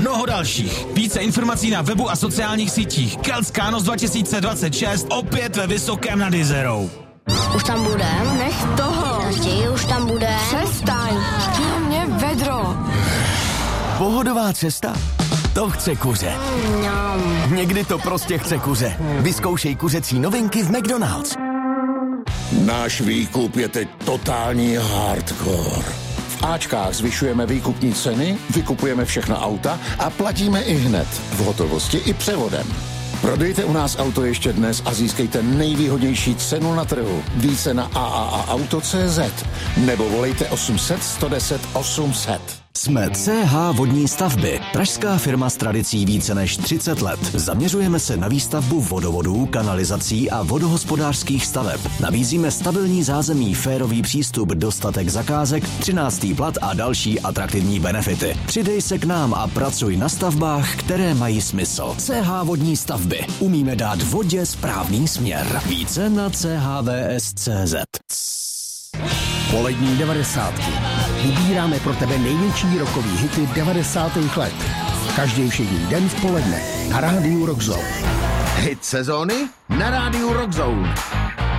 mnoho dalších. Více informací na webu a sociálních sítích. Keltská noc 2026 opět ve Vysokém nad Jizerou. Už tam budem? Nech toho. Později už tam bude. Přestaň. Chtěl mě vedro. Pohodová cesta? To chce kuře. Někdy to prostě chce kuře. Vyzkoušej kuřecí novinky v McDonald's. Náš výkup je teď totální hardcore. V Ačkách zvyšujeme výkupní ceny, vykupujeme všechna auta a platíme i hned. V hotovosti i převodem. Prodejte u nás auto ještě dnes a získejte nejvýhodnější cenu na trhu. Více na AAAauto.cz nebo volejte 800 110 800. Jsme CH Vodní stavby, pražská firma s tradicí více než 30 let. Zaměřujeme se na výstavbu vodovodů, kanalizací a vodohospodářských staveb. Nabízíme stabilní zázemí, férový přístup, dostatek zakázek, 13. plat a další atraktivní benefity. Přidej se k nám a pracuj na stavbách, které mají smysl. CH Vodní stavby. Umíme dát vodě správný směr. Více na chvs.cz. Polední 90. Vybíráme pro tebe největší rockový hity 90. let. Každý všední den v poledne na rádiu Rock Zone. Hit sezóny na rádiu Rock Zone.